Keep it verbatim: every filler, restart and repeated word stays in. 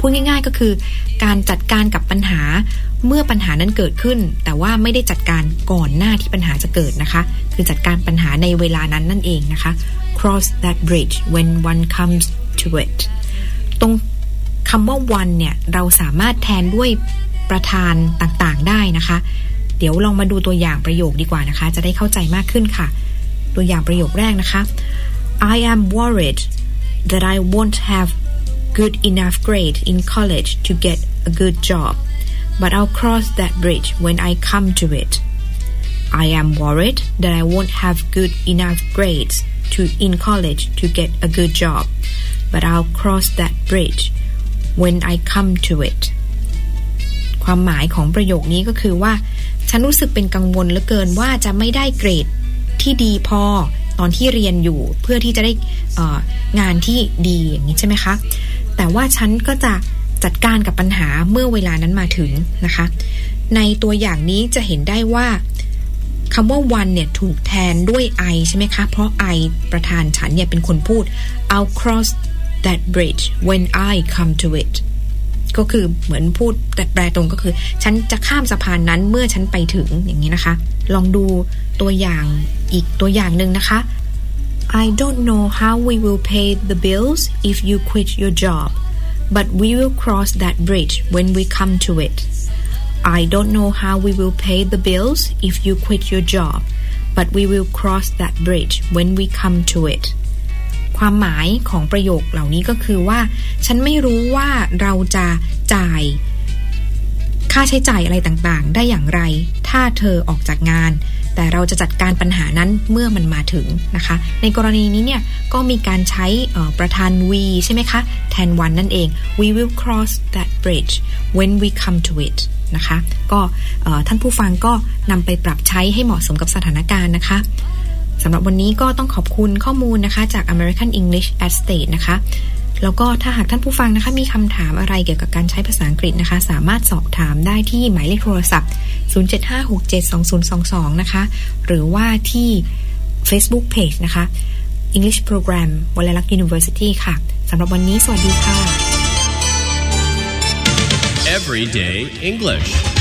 พูดง่ายๆก็คือการจัดการกับปัญหาเมื่อปัญหานั้นเกิดขึ้นแต่ว่าไม่ได้จัดการก่อนหน้าที่ปัญหาจะเกิดนะคะคือจัดการปัญหาในเวลานั้นนั่นเองนะคะ cross that bridge when one comes to it ตรงคำว่า one เนี่ยเราสามารถแทนด้วยประธานต่างๆได้นะคะเดี๋ยวลองมาดูตัวอย่างประโยคดีกว่านะคะจะได้เข้าใจมากขึ้นค่ะตัวอย่างประโยคแรกนะคะ I am worried that I won't have good enough grade in college to get a good job but I'll cross that bridge when I come to it I am worried that I won't have good enough grades to in college to get a good job but I'll cross that bridge when I come to it ความหมายของประโยคนี้ก็คือว่าฉันรู้สึกเป็นกังวลเหลือเกินว่าจะไม่ได้เกรดที่ดีพอตอนที่เรียนอยู่เพื่อที่จะได้เอ่องานที่ดีอย่างนี้ใช่ไหมคะแต่ว่าฉันก็จะจัดการกับปัญหาเมื่อเวลานั้นมาถึงนะคะในตัวอย่างนี้จะเห็นได้ว่าคำว่า one เนี่ยถูกแทนด้วย I ใช่ไหมคะเพราะ I ประธานฉันเนี่ยเป็นคนพูด I'll cross that bridge when I come to it ก็คือเหมือนพูดแต่แปลตรงก็คือฉันจะข้ามสะพานนั้นเมื่อฉันไปถึงอย่างนี้นะคะลองดูตัวอย่างอีกตัวอย่างหนึ่งนะคะ I don't know how we will pay the bills if you quit your job but we will cross that bridge when we come to it I don't know how we will pay the bills if you quit your job but we will cross that bridge when we come to it ความหมายของประโยคเหล่านี้ก็คือว่าฉันไม่รู้ว่าเราจะจ่ายค่าใช้จ่ายอะไรต่างๆได้อย่างไรถ้าเธอออกจากงานแต่เราจะจัดการปัญหานั้นเมื่อมันมาถึงนะคะในกรณีนี้เนี่ยก็มีการใช้ประธาน we ใช่ไหมคะแทน one นั่นเอง we will cross that bridge when we come to it นะคะก็ท่านผู้ฟังก็นำไปปรับใช้ให้เหมาะสมกับสถานการณ์นะคะสำหรับวันนี้ก็ต้องขอบคุณข้อมูลนะคะจาก American English at State นะคะแล้วก็ถ้าหากท่านผู้ฟังนะคะมีคำถามอะไรเกี่ยวกับการใช้ภาษาอังกฤษนะคะสามารถสอบถามได้ที่หมายเลขโทรศัพท์ศูนย์ เจ็ด ห้า หก เจ็ด สอง ศูนย์ สอง สองนะคะหรือว่าที่ Facebook Page นะคะ English Program วลัยลักษณ์ University ค่ะสำหรับวันนี้สวัสดีค่ะ Everyday English